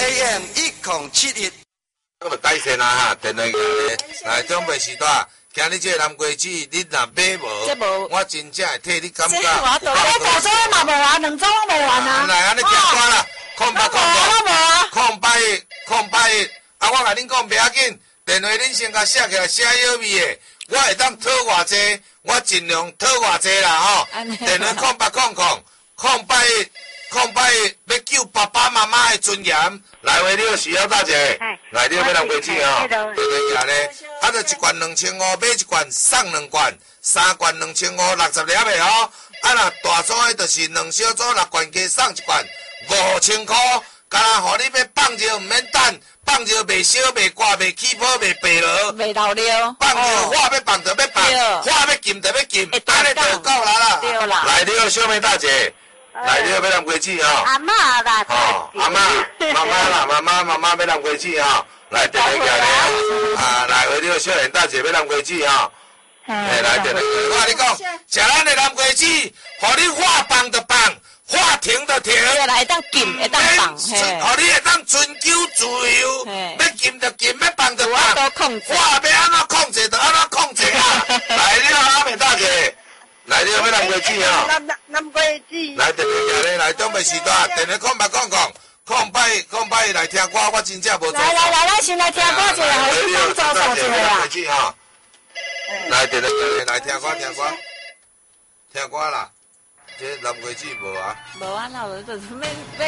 AM 1071。 我就改善啦哈，电话来，来中备时代，今日这个南瓜子，你若买无，我真正会替你感觉。 我大số mà無啊，2種都無完啊。 来，安尼听歌啦，空白，啊，我甲恁讲不要紧，电话恁先甲写起来，写有味的，我会当讨偌济，我尽量讨偌济啦吼。电话空白，要救爸爸妈妈的尊严。来，为了需要大姐，来，你要买南瓜子吼，对对下咧，啊，就一罐2500，买一罐送2罐，3罐2560粒的吼。啊，若大组的，就是2小组6罐加送1罐，5000块。干那互你要放尿唔免等，放尿袂烧袂刮袂起泡袂白落， 袂老了。 放尿花要放就要放，花要禁就要禁，安尼就够啦。 对啦。 来，你好，小妹大姐，来，你好，买南瓜子吼。 阿嬷啦， 阿妈买南瓜子吼。来，电话来啊，来，为你好，小妹大姐买南瓜子吼。来，电话，我甲你讲，食咱的南瓜子，互你话放就放。话停就停， 对啦，会当禁，会当放， 互你会当追求自由，要禁就禁，要放就放， 都控制， 话要安怎控制就安怎控制啊！来，你好，阿美大姐，来，你好，要南瓜子啊！ 南瓜子， 来，电话下咧，来，中备时代，电话空白，来听歌，我真正无做。 来，咱先来听歌一下，互你帮助做一下啊。 来，电话下咧，来听歌啦。这南瓜子无啊？ 无啊，那就是要